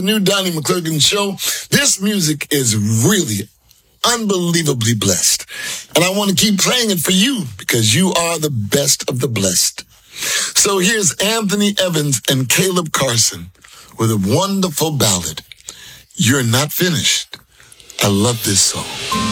New Donnie McClurkin show. This music is really unbelievably blessed. And I want to keep playing it for you because you are the best of the blessed. So here's Anthony Evans and Caleb Carson with a wonderful ballad, You're Not Finished. I love this song.